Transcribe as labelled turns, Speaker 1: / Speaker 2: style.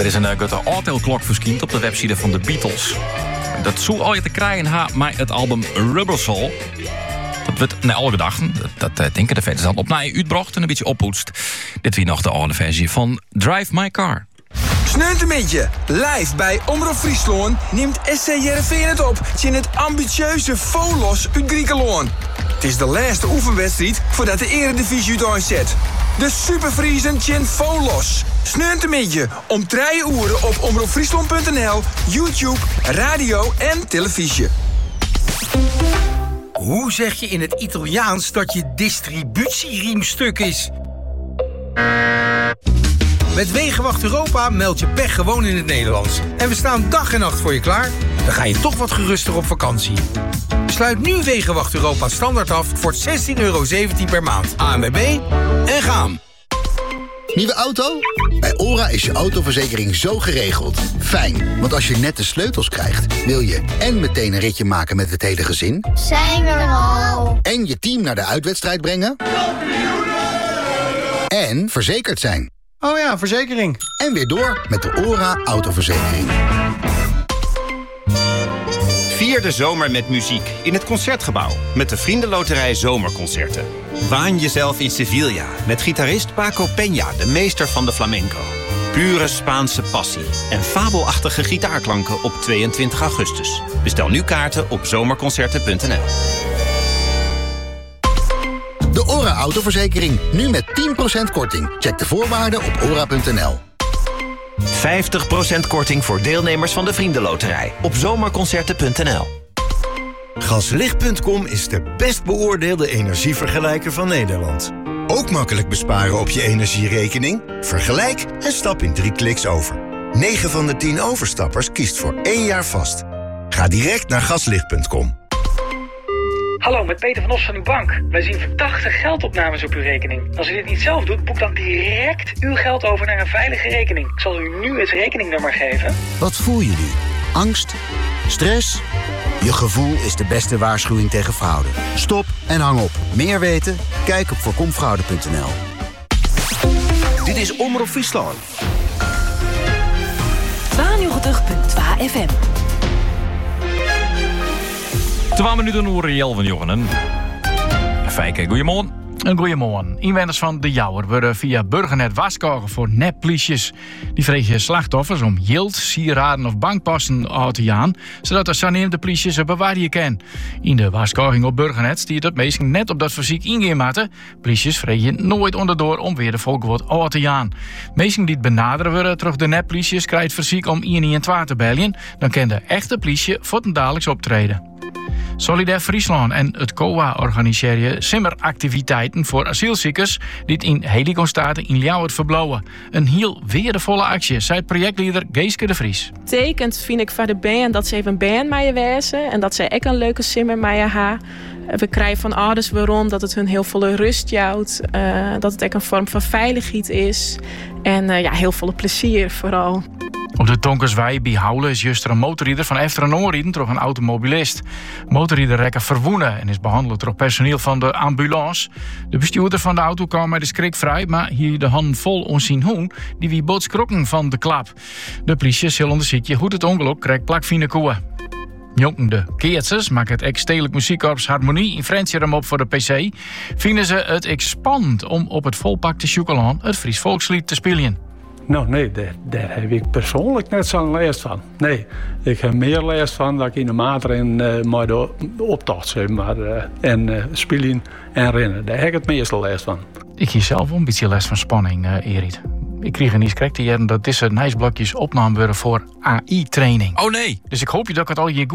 Speaker 1: Er is een grote hotelklok verschijnd op de website van de Beatles. Dat zou al je te krijgen met het album Rubber Soul. Dat wordt naar alle gedachten, dat denken de fans dan op naar uitbracht en een beetje oppoetst. Dit weer nog de oude versie van Drive My Car.
Speaker 2: Sneuntemietje, live bij Omroep Friesland neemt SC Heerenveen het op in het ambitieuze Volos uit Griekenland. Het is de laatste oefenwedstrijd voordat de Eredivisie het aanzet. De Superfriesen tjen Volos. Sneuntemietje om 3 uur op omroepfriesland.nl, YouTube, radio en televisie.
Speaker 3: Hoe zeg je in het Italiaans dat je distributieriem-stuk is? Met Wegenwacht Europa meld je pech gewoon in het Nederlands. En we staan dag en nacht voor je klaar. Dan ga je toch wat geruster op vakantie. Sluit nu Wegenwacht Europa standaard af voor €16,17 per maand. ANWB en gaan.
Speaker 4: Nieuwe auto? Bij OHRA is je autoverzekering zo geregeld. Fijn, want als je net de sleutels krijgt, wil je en meteen een ritje maken met het hele gezin.
Speaker 5: Zijn we er al?
Speaker 4: En je team naar de uitwedstrijd brengen. En verzekerd zijn.
Speaker 6: Oh ja, verzekering.
Speaker 4: En weer door met de OHRA autoverzekering.
Speaker 7: Vier de zomer met muziek in het Concertgebouw met de Vriendenloterij Zomerconcerten. Waan jezelf in Sevilla met gitarist Paco Peña, de meester van de flamenco. Pure Spaanse passie en fabelachtige gitaarklanken op 22 augustus. Bestel nu kaarten op zomerconcerten.nl.
Speaker 4: De OHRA autoverzekering, nu met 10% korting. Check de voorwaarden op ora.nl.
Speaker 8: 50% korting voor deelnemers van de Vriendenloterij op zomerconcerten.nl.
Speaker 9: Gaslicht.com is de best beoordeelde energievergelijker van Nederland. Ook makkelijk besparen op je energierekening? Vergelijk en stap in 3 kliks over. 9 van de 10 overstappers kiest voor 1 jaar vast. Ga direct naar gaslicht.com.
Speaker 10: Hallo, met Peter van Os van uw bank. Wij zien verdachte geldopnames op uw rekening. Als u dit niet zelf doet, boek dan direct uw geld over naar een veilige rekening. Ik zal u nu het rekeningnummer geven.
Speaker 11: Wat voel je nu? Angst? Stress? Je gevoel is de beste waarschuwing tegen fraude. Stop en hang op. Meer weten? Kijk op voorkomfraude.nl.
Speaker 8: Dit is Omroep Friesland.
Speaker 12: 92.2 FM.
Speaker 1: 2 minuten over Jel van Jochenen. Fijke, goeiemorgen.
Speaker 13: Een goeiemorgen. Inwoners van De Jouwer worden via Burgernet waarschuwen voor neppliesjes. Die vregen slachtoffers om jild, sieraden of bankpassen uit te gaan, zodat de saneerde pliesjes ze bewaren kan. In de waarschuwing op Burgernet stiert het meestal net op dat fysiek ingeematen. Pliesjes vregen nooit onderdoor om weer de volkwoord uit te gaan. Meestal die het benaderen worden terug de neppliesjes krijgt fysiek om 112 te bellen. Dan kan de echte pliesje voortdurend optreden. Solidair Friesland en het COA organiseren simmeractiviteiten voor asielzoekers die het in Heligonstaten in Ljouwert verblouwen. Een heel weerdevolle actie, zei projectleider Geeske de Vries.
Speaker 14: Tekent vind ik voor de band dat ze even een band met je wezen en dat ze ook een leuke simmer met je ha. We krijgen van ouders waarom dat het hun heel volle rust jouwt, dat het ook een vorm van veiligheid is en heel veel plezier vooral.
Speaker 13: Op de Tonkerswei bij Houlen is juist een motorrijder van Efteren oorrijden door een automobilist. Motorrijder rekken verwoenen en is behandeld door personeel van de ambulance. De bestuurder van de auto kwam met de schrik vrij, maar hier de hand vol onzien hoen, die wie botskrokken van de klap. De politie zal onderzoeken hoe het ongeluk krijgt plakfine koeien. Jonken de Keertsers maken het ex-stedelijk muziekkorps Harmonie in Frentium op voor de PC. Vinden ze het spannend om op het volpakte Sjoekelaan het Fries volkslied te spelen.
Speaker 15: Nou nee, daar heb ik persoonlijk net zo'n last van. Nee, ik heb meer last van dat ik in de maat en maar de optocht zeg maar, en spelen en rennen. Daar heb ik het meestal last van.
Speaker 13: Ik hier zelf een beetje les van spanning, Erit. Ik kreeg een iets correct dat deze nijsblokjes opname worden voor AI-training.
Speaker 1: Oh nee!
Speaker 13: Dus ik hoop je dat ik het al hier goed